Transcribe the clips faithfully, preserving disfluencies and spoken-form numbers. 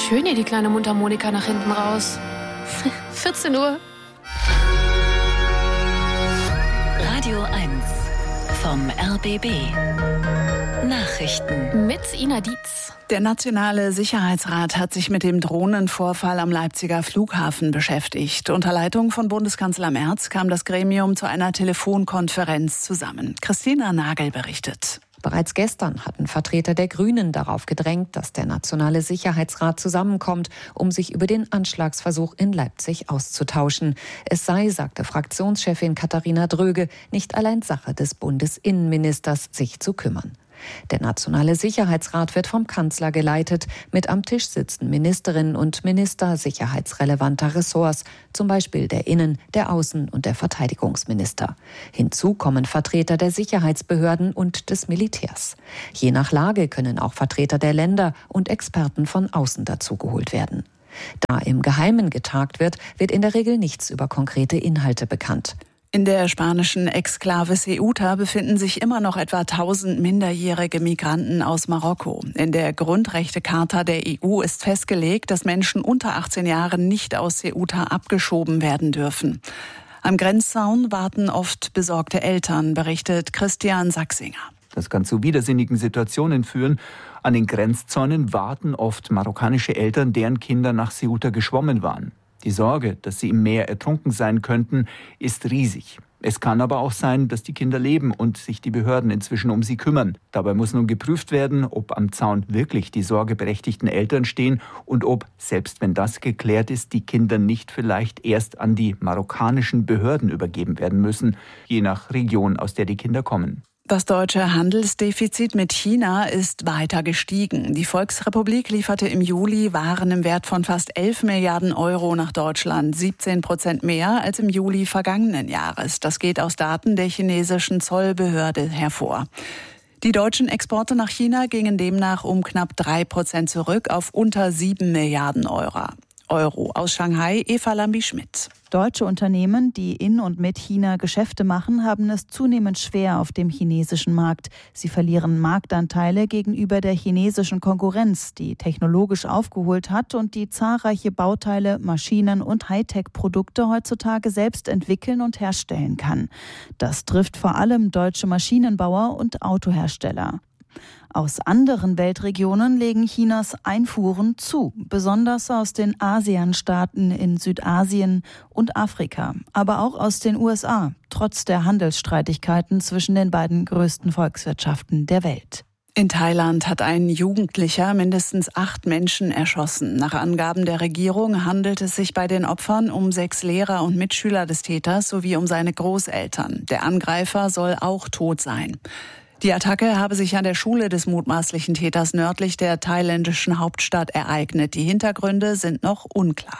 schön hier, die kleine Mundharmonika nach hinten raus. vierzehn Uhr. Radio eins vom R B B. Nachrichten. Mit Ina Dietz. Der Nationale Sicherheitsrat hat sich mit dem Drohnenvorfall am Leipziger Flughafen beschäftigt. Unter Leitung von Bundeskanzler Merz kam das Gremium zu einer Telefonkonferenz zusammen. Christina Nagel berichtet. Bereits gestern hatten Vertreter der Grünen darauf gedrängt, dass der Nationale Sicherheitsrat zusammenkommt, um sich über den Anschlagsversuch in Leipzig auszutauschen. Es sei, sagte Fraktionschefin Katharina Dröge, nicht allein Sache des Bundesinnenministers, sich zu kümmern. Der Nationale Sicherheitsrat wird vom Kanzler geleitet. Mit am Tisch sitzen Ministerinnen und Minister sicherheitsrelevanter Ressorts, zum Beispiel der Innen-, der Außen- und der Verteidigungsminister. Hinzu kommen Vertreter der Sicherheitsbehörden und des Militärs. Je nach Lage können auch Vertreter der Länder und Experten von außen dazugeholt werden. Da im Geheimen getagt wird, wird in der Regel nichts über konkrete Inhalte bekannt. In der spanischen Exklave Ceuta befinden sich immer noch etwa tausend minderjährige Migranten aus Marokko. In der Grundrechtecharta der E U ist festgelegt, dass Menschen unter achtzehn Jahren nicht aus Ceuta abgeschoben werden dürfen. Am Grenzzaun warten oft besorgte Eltern, berichtet Christian Sachsinger. Das kann zu widersinnigen Situationen führen. An den Grenzzäunen warten oft marokkanische Eltern, deren Kinder nach Ceuta geschwommen waren. Die Sorge, dass sie im Meer ertrunken sein könnten, ist riesig. Es kann aber auch sein, dass die Kinder leben und sich die Behörden inzwischen um sie kümmern. Dabei muss nun geprüft werden, ob am Zaun wirklich die sorgeberechtigten Eltern stehen und ob, selbst wenn das geklärt ist, die Kinder nicht vielleicht erst an die marokkanischen Behörden übergeben werden müssen, je nach Region, aus der die Kinder kommen. Das deutsche Handelsdefizit mit China ist weiter gestiegen. Die Volksrepublik lieferte im Juli Waren im Wert von fast elf Milliarden Euro nach Deutschland, siebzehn Prozent mehr als im Juli vergangenen Jahres. Das geht aus Daten der chinesischen Zollbehörde hervor. Die deutschen Exporte nach China gingen demnach um knapp drei Prozent zurück auf unter sieben Milliarden Euro. Euro. Aus Shanghai, Eva Lambi-Schmidt. Deutsche Unternehmen, die in und mit China Geschäfte machen, haben es zunehmend schwer auf dem chinesischen Markt. Sie verlieren Marktanteile gegenüber der chinesischen Konkurrenz, die technologisch aufgeholt hat und die zahlreiche Bauteile, Maschinen und Hightech-Produkte heutzutage selbst entwickeln und herstellen kann. Das trifft vor allem deutsche Maschinenbauer und Autohersteller. Aus anderen Weltregionen legen Chinas Einfuhren zu, besonders aus den ASEAN-Staaten in Südasien und Afrika, aber auch aus den U S A, trotz der Handelsstreitigkeiten zwischen den beiden größten Volkswirtschaften der Welt. In Thailand hat ein Jugendlicher mindestens acht Menschen erschossen. Nach Angaben der Regierung handelt es sich bei den Opfern um sechs Lehrer und Mitschüler des Täters sowie um seine Großeltern. Der Angreifer soll auch tot sein. Die Attacke habe sich an der Schule des mutmaßlichen Täters nördlich der thailändischen Hauptstadt ereignet. Die Hintergründe sind noch unklar.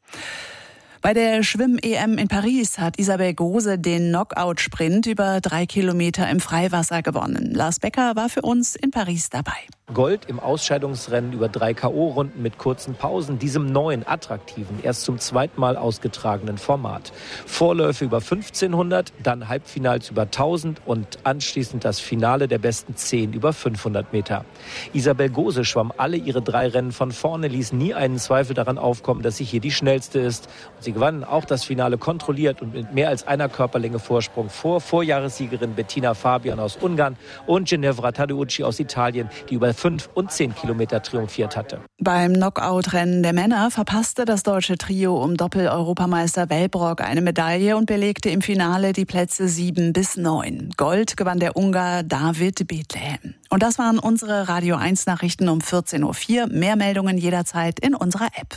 Bei der Schwimm-E M in Paris hat Isabel Gose den Knockout-Sprint über drei Kilometer im Freiwasser gewonnen. Lars Becker war für uns in Paris dabei. Gold im Ausscheidungsrennen über drei K O-Runden mit kurzen Pausen, diesem neuen, attraktiven, erst zum zweiten Mal ausgetragenen Format. Vorläufe über fünfzehnhundert, dann Halbfinals über tausend und anschließend das Finale der besten zehn über fünfhundert Meter. Isabel Gose schwamm alle ihre drei Rennen von vorne, ließ nie einen Zweifel daran aufkommen, dass sie hier die schnellste ist. Und sie gewann auch das Finale kontrolliert und mit mehr als einer Körperlänge Vorsprung vor Vorjahressiegerin Bettina Fabian aus Ungarn und Ginevra Tadeucci aus Italien, die über fünf und zehn Kilometer triumphiert hatte. Beim Knockout-Rennen der Männer verpasste das deutsche Trio um Doppel-Europameister Wellbrock eine Medaille und belegte im Finale die Plätze sieben bis neun. Gold gewann der Ungar David Bethlehem. Und das waren unsere Radio eins Nachrichten um vierzehn Uhr vier. Mehr Meldungen jederzeit in unserer App.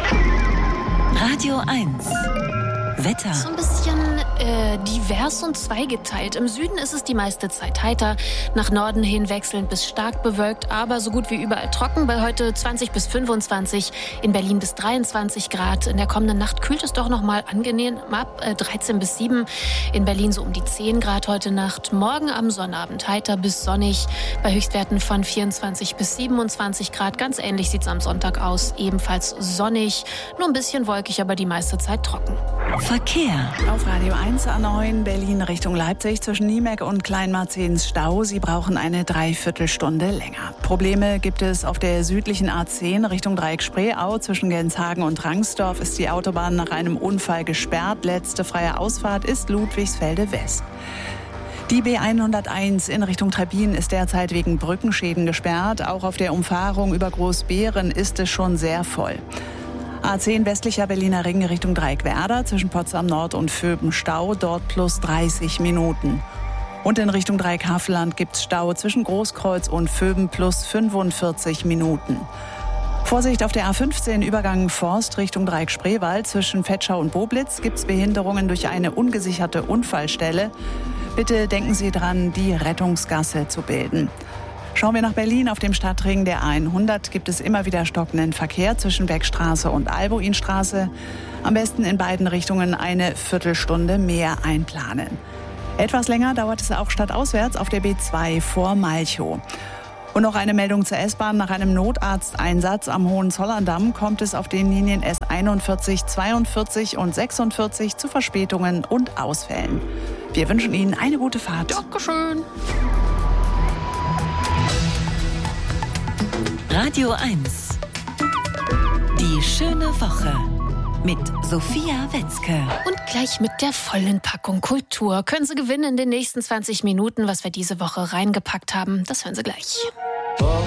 Radio eins. Wetter. So ein bisschen äh, divers und zweigeteilt. Im Süden ist es die meiste Zeit heiter, nach Norden hin wechselnd bis stark bewölkt, aber so gut wie überall trocken. Bei heute zwanzig bis fünfundzwanzig, in Berlin bis dreiundzwanzig Grad. In der kommenden Nacht kühlt es doch noch mal angenehm ab, äh, dreizehn bis sieben. In Berlin so um die zehn Grad heute Nacht. Morgen am Sonnabend heiter bis sonnig, bei Höchstwerten von vierundzwanzig bis siebenundzwanzig Grad. Ganz ähnlich sieht es am Sonntag aus, ebenfalls sonnig, nur ein bisschen wolkig, aber die meiste Zeit trocken. Verkehr. Auf Radio eins eins A neun Berlin Richtung Leipzig zwischen Niemeck und Kleinmarzens Stau. Sie brauchen eine Dreiviertelstunde länger. Probleme gibt es auf der südlichen A zehn Richtung Dreieck-Spreeau. Zwischen Genshagen und Rangsdorf ist die Autobahn nach einem Unfall gesperrt. Letzte freie Ausfahrt ist Ludwigsfelde West. Die B hunderteins in Richtung Trebbin ist derzeit wegen Brückenschäden gesperrt. Auch auf der Umfahrung über Großbeeren ist es schon sehr voll. A zehn westlicher Berliner Ring Richtung Dreieckwerder zwischen Potsdam Nord und Vöben Stau, dort plus dreißig Minuten. Und in Richtung Dreieck-Havelland gibt's Stau zwischen Großkreuz und Vöben plus fünfundvierzig Minuten. Vorsicht auf der A fünfzehn Übergang Forst Richtung Dreieck-Spreewald zwischen Vetschau und Boblitz gibt's Behinderungen durch eine ungesicherte Unfallstelle. Bitte denken Sie dran, die Rettungsgasse zu bilden. Schauen wir nach Berlin. Auf dem Stadtring der A hundert gibt es immer wieder stockenden Verkehr zwischen Beckstraße und Albuinstraße. Am besten in beiden Richtungen eine Viertelstunde mehr einplanen. Etwas länger dauert es auch stadtauswärts auf der B zwei vor Malchow. Und noch eine Meldung zur S-Bahn. Nach einem Notarzteinsatz am Hohenzollern-Damm kommt es auf den Linien S einundvierzig, zweiundvierzig und sechsundvierzig zu Verspätungen und Ausfällen. Wir wünschen Ihnen eine gute Fahrt. Dankeschön. Radio eins. Die schöne Woche mit Sophia Wetzke. Und gleich mit der vollen Packung Kultur. Können Sie gewinnen in den nächsten zwanzig Minuten, was wir diese Woche reingepackt haben. Das hören Sie gleich.